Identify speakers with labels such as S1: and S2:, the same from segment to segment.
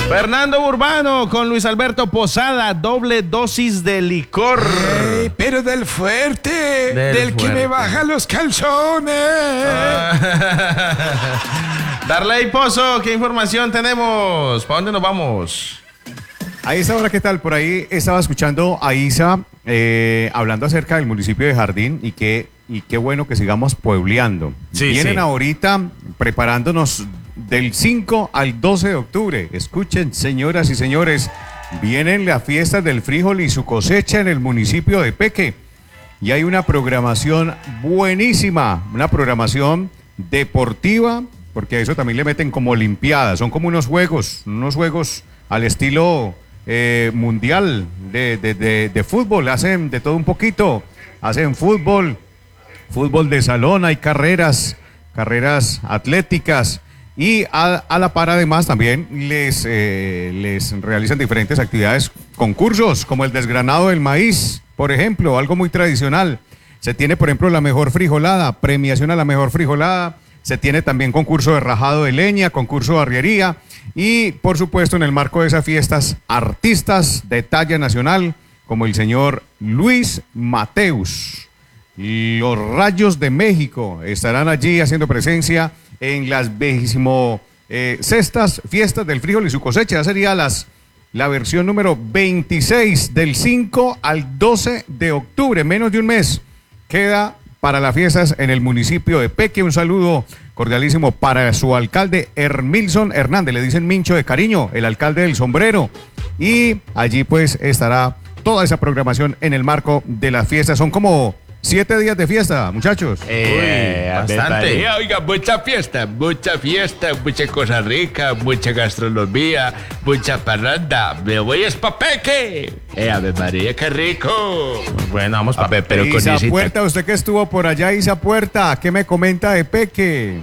S1: Fernando Urbano con Luis Alberto Posada, doble dosis de licor.
S2: Pero del fuerte, del que me baja los calzones.
S1: Darley Pozo, ¿qué información tenemos? ¿Para dónde nos vamos?
S3: Ahí está, hola, ¿qué tal? Por ahí estaba escuchando a Isa hablando acerca del municipio de Jardín y qué bueno que sigamos puebleando. Vienen ahorita preparándonos del 5 al 12 de octubre. Escuchen, señoras y señores, vienen las fiestas del frijol y su cosecha en el municipio de Peque. Y hay una programación buenísima, una programación deportiva, porque a eso también le meten como olimpiadas. Son como unos juegos al estilo mundial de fútbol. Hacen de todo un poquito. Hacen fútbol de salón, hay carreras atléticas. Y a la par, además, también les realizan diferentes actividades, concursos, como el desgranado del maíz, por ejemplo, algo muy tradicional. Se tiene, por ejemplo, la mejor frijolada, premiación a la mejor frijolada. Se tiene también concurso de rajado de leña, concurso de arriería. Y, por supuesto, en el marco de esas fiestas, artistas de talla nacional, como el señor Luis Mateus. Los Rayos de México estarán allí haciendo presencia en las sextas fiestas del frijol y su cosecha. Ya sería la versión número 26 del 5 al 12 de octubre, menos de un mes. Queda para las fiestas en el municipio de Peque. Un saludo cordialísimo para su alcalde Hermilson Hernández, le dicen Mincho de cariño, el alcalde del sombrero. Y allí pues estará toda esa programación en el marco de las fiestas. Son como 7 días de fiesta, muchachos.
S1: Bastante.
S2: Oiga, mucha fiesta, mucha cosa rica, mucha gastronomía, mucha parranda. Me voy a Peque. Ave María, qué rico.
S1: Bueno, vamos para Pepe.
S3: Pero Isa Puerta, usted que estuvo por allá, Isa Puerta, ¿qué me comenta de Peque?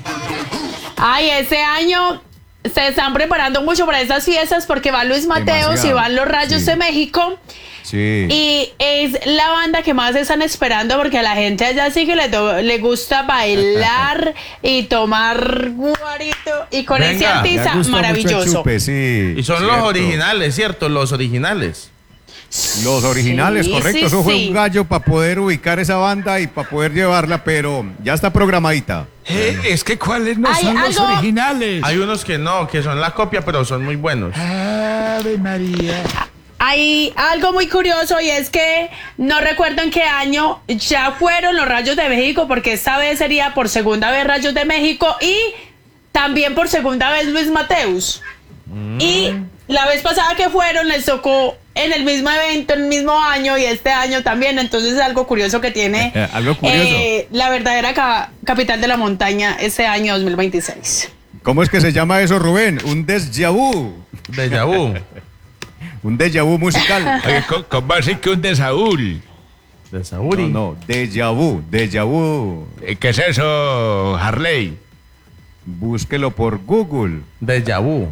S4: Ay, ese año se están preparando mucho para esas fiestas porque va Luis Mateos y van los Rayos de México.
S3: Sí.
S4: Y es la banda que más están esperando porque a la gente allá sí que le gusta bailar y tomar guarito. Y con ese artista maravilloso.
S3: Chupe, sí,
S1: y son los originales, ¿cierto? Los originales.
S3: Los originales,
S4: sí,
S3: correcto.
S4: Sí,
S3: eso fue un gallo para poder ubicar esa banda y para poder llevarla, pero ya está programadita.
S2: Es que ¿cuáles no son los originales?
S1: Hay unos que no, que son la copia, pero son muy buenos.
S2: Ave María.
S4: Hay algo muy curioso y es que no recuerdo en qué año ya fueron los Rayos de México, porque esta vez sería por segunda vez Rayos de México y también por segunda vez Luis Mateus. Y la vez pasada que fueron les tocó en el mismo evento, en el mismo año, y este año también. Entonces es algo curioso que tiene
S3: algo curioso.
S4: La verdadera capital de la montaña este año 2026.
S3: ¿Cómo es que se llama eso, Rubén? Un déjà vu.
S1: Déjà vu.
S3: Un déjà vu musical.
S2: Oye, ¿cómo así que un de Saúl?
S1: De Saúl.
S3: No, déjà vu.
S2: ¿Qué es eso, Harley?
S3: Búsquelo por Google.
S1: Déjà vu.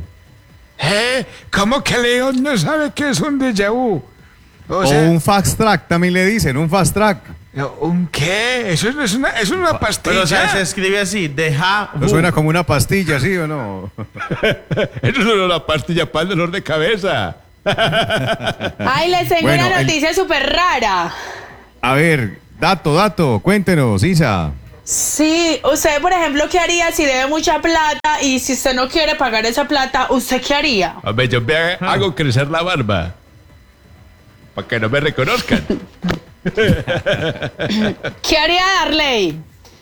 S2: ¿Cómo que León no sabe qué es un déjà vu?
S3: O un fast track, también le dicen, un fast track.
S2: ¿Un qué? Eso no es una pastilla.
S1: Pero o sea, se escribe así, déjà vu.
S3: Suena como una pastilla, ¿sí o no?
S2: Eso no es una pastilla para el dolor de cabeza.
S4: Ay, les tengo una noticia súper rara.
S3: A ver, dato, cuéntenos, Isa.
S4: Sí, usted, por ejemplo, ¿qué haría si debe mucha plata y si usted no quiere pagar esa plata, usted qué haría?
S2: A ver, yo me hago crecer la barba para que no me reconozcan.
S4: ¿Qué haría Darley?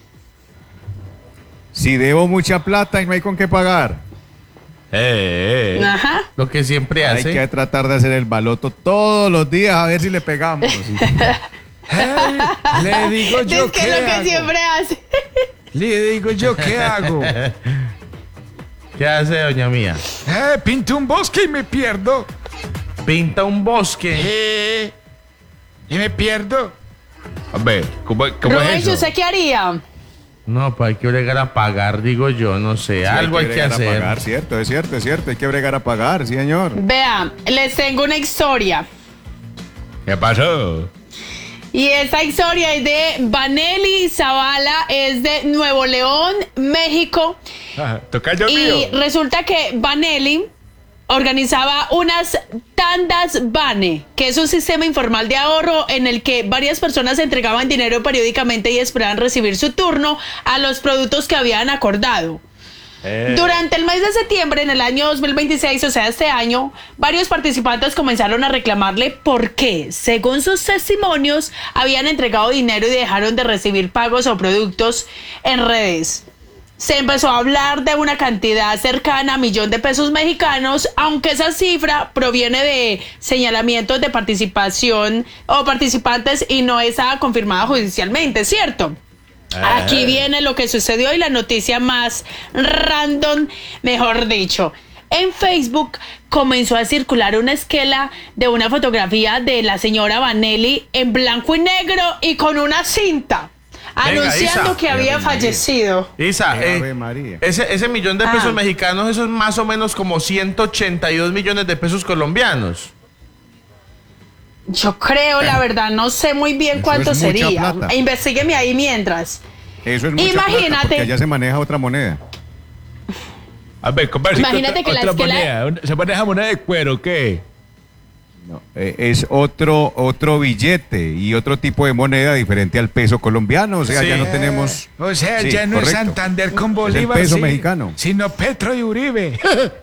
S3: Si debo mucha plata y no hay con qué pagar.
S4: Ajá.
S1: Lo que siempre hace.
S3: Hay que tratar de hacer el baloto todos los días a ver si le pegamos.
S2: Le digo yo
S4: qué hago. Es lo que siempre hace.
S2: Le digo yo qué hago.
S1: ¿Qué hace, doña mía?
S2: Pinto un bosque y me pierdo.
S1: Pinta un bosque.
S2: Y me pierdo. A ver, ¿cómo es eso?
S4: ¿Usted qué haría?
S1: No, pues hay que bregar a pagar, digo yo, no sé, sí, algo hay que hacer.
S3: Pagar, es cierto, hay que bregar a pagar, sí, señor.
S4: Vean, les tengo una historia.
S2: ¿Qué pasó?
S4: Y esa historia es de Vanelli Zavala, es de Nuevo León, México.
S2: Tocayo mío.
S4: Y resulta que Vanelli, organizaba unas tandas Bane, que es un sistema informal de ahorro en el que varias personas entregaban dinero periódicamente y esperaban recibir su turno a los productos que habían acordado. Durante el mes de septiembre, en el año 2026, o sea, este año, varios participantes comenzaron a reclamarle porque, según sus testimonios, habían entregado dinero y dejaron de recibir pagos o productos en redes. Se empezó a hablar de una cantidad cercana a $1.000.000 mexicanos, aunque esa cifra proviene de señalamientos de participación o participantes y no está confirmada judicialmente, ¿cierto? Aquí viene lo que sucedió y la noticia más random, mejor dicho. En Facebook comenzó a circular una esquela de una fotografía de la señora Vanelli en blanco y negro y con una cinta, anunciando Isa, que había fallecido.
S1: Isa, ese $1.000.000 mexicanos, eso es más o menos como 182 millones de pesos colombianos.
S4: Yo creo, la verdad, no sé muy bien cuánto sería. Investígueme ahí mientras.
S3: Eso es mucha
S4: Imagínate,
S3: plata porque allá se maneja otra moneda.
S2: A ver,
S4: imagínate que
S2: otra moneda. ¿Se maneja moneda de cuero o qué?
S3: No, es otro billete y otro tipo de moneda diferente al peso colombiano. O sea, sí. Ya no tenemos.
S2: O sea, sí, ya no correcto. Es Santander con Bolívar,
S3: es el peso mexicano,
S2: sino Petro y Uribe.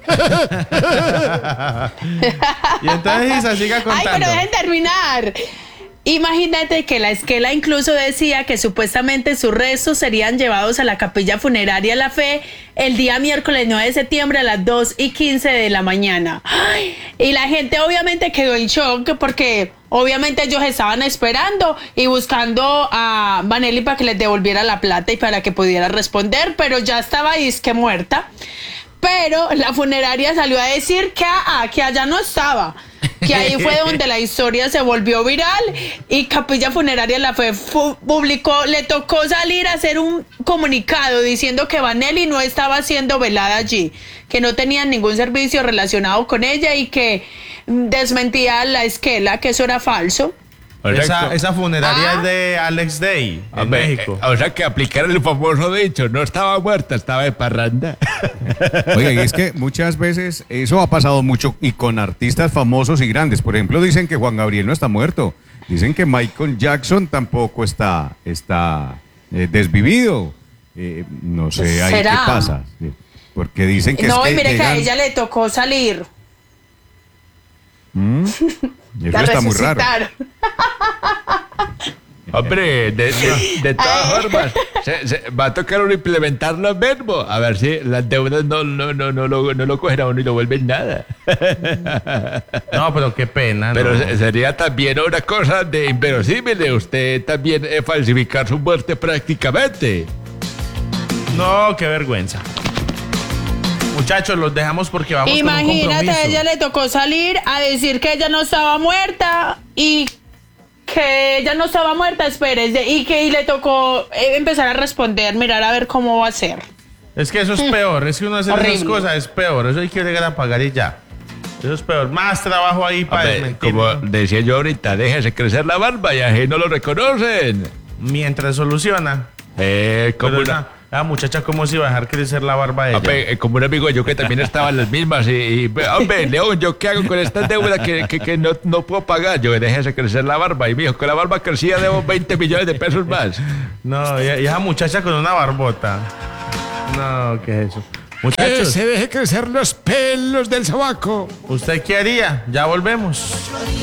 S1: Y entonces Isa, siga contando.
S4: Ay, pero dejen terminar. Imagínate que la esquela incluso decía que supuestamente sus restos serían llevados a la capilla funeraria La Fe el día miércoles 9 de septiembre a las 2:15 de la mañana. Ay, y la gente obviamente quedó en shock porque obviamente ellos estaban esperando y buscando a Vanelli para que les devolviera la plata y para que pudiera responder, pero ya estaba disque muerta. Pero la funeraria salió a decir que allá no estaba, que ahí fue donde la historia se volvió viral y Capilla Funeraria La Fe publicó, le tocó salir a hacer un comunicado diciendo que Vanelli no estaba siendo velada allí, que no tenían ningún servicio relacionado con ella y que desmentía la esquela, que eso era falso.
S1: Esa funeraria es de Alex Day, en México.
S2: O sea, que aplicar el famoso dicho, no estaba muerta, estaba de parranda.
S3: Oiga, y es que muchas veces eso ha pasado mucho y con artistas famosos y grandes. Por ejemplo, dicen que Juan Gabriel no está muerto. Dicen que Michael Jackson tampoco está desvivido. No sé ahí qué pasa. Porque dicen que
S4: no,
S3: es que
S4: y mire
S3: llegan...
S4: que a ella le tocó salir.
S3: Eso está muy raro.
S2: Hombre, de todas formas, se va a tocar uno implementar los verbos. A ver si las deudas no lo cogen a uno y no vuelven nada.
S1: No, pero qué pena.
S2: Pero
S1: no.
S2: Sería también una cosa de inverosímil de usted también falsificar su muerte prácticamente.
S1: No, qué vergüenza. Muchachos, los dejamos porque vamos con un compromiso.
S4: Imagínate, a ella le tocó salir a decir que ella no estaba muerta y que ella no estaba muerta, espérese, y le tocó empezar a responder, mirar a ver cómo va a ser.
S1: Es que eso es peor, es que uno hace esas cosas es peor, eso hay que llegar a pagar y ya. Eso es peor, más trabajo ahí para desmentir.
S2: Como decía yo ahorita, déjese crecer la barba y así no lo reconocen.
S1: Mientras soluciona.
S2: Como
S1: la muchacha, ¿cómo se iba a dejar crecer la barba de ella?
S2: Como un amigo yo que también estaba en las mismas hombre, León, ¿yo qué hago con esta deuda que no puedo pagar? Yo déjese crecer la barba y me dijo que la barba crecía, debo 20 millones de pesos más.
S1: No, y esa muchacha con una barbota. No, ¿qué es eso? Muchachos,
S2: se deje crecer los pelos del sobaco.
S1: ¿Usted qué haría? Ya volvemos.